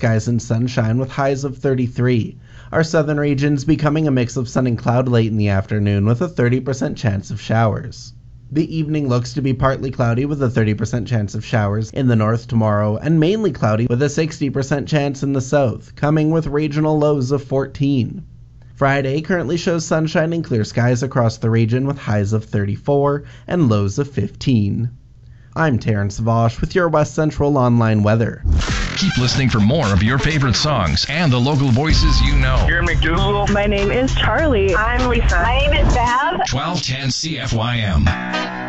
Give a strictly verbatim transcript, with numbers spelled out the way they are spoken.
skies and sunshine with highs of thirty-three. Our southern regions becoming a mix of sun and cloud late in the afternoon with a thirty percent chance of showers. The evening looks to be partly cloudy with a thirty percent chance of showers in the north tomorrow, and mainly cloudy with a sixty percent chance in the south, coming with regional lows of fourteen. Friday currently shows sunshine and clear skies across the region with highs of thirty-four and lows of fifteen. I'm Terrence Vosh with your West Central Online weather. Keep listening for more of your favorite songs and the local voices you know. You're McDougal. My name is Charlie. I'm Lisa. My name is Bev. twelve ten C F Y M.